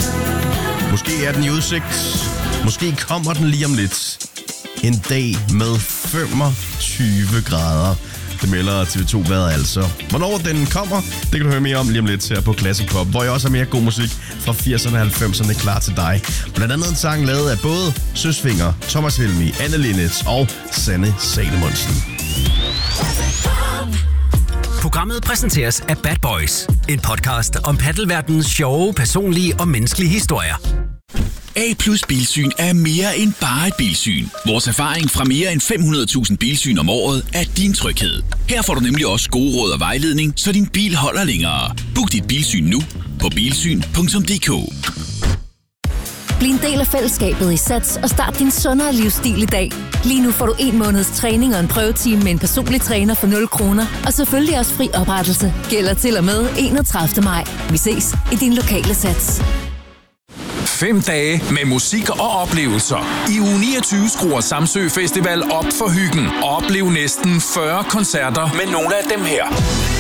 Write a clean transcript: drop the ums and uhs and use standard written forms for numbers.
Måske er den i udsigt. Måske kommer den lige om lidt. En dag med 25 grader. Det melder TV2 Vejret altså. Hvornår den kommer, det kan du høre mere om lige om lidt her på Classic Pop, hvor jeg også har mere god musik fra 80'erne og 90'erne klar til dig. Blandt andet en sang lavet af både Søsfinger, Thomas Helmig, Anne Linnet og Sanne Salomonsen. Programmet præsenteres af Bad Boys. En podcast om paddelverdenens sjove, personlige og menneskelige historier. A+ Bilsyn er mere end bare et bilsyn. Vores erfaring fra mere end 500.000 bilsyn om året er din tryghed. Her får du nemlig også gode råd og vejledning, så din bil holder længere. Book dit bilsyn nu på bilsyn.dk. Bliv en del af fællesskabet i Sats og start din sundere livsstil i dag. Lige nu får du 1 måneds træning og en prøvetime med en personlig træner for 0 kroner. Og selvfølgelig også fri oprettelse. Gælder til og med 31. maj. Vi ses i din lokale Sats. 5 dage med musik og oplevelser. I uge 29 skruer Samsø Festival op for hyggen. Oplev næsten 40 koncerter med nogle af dem her.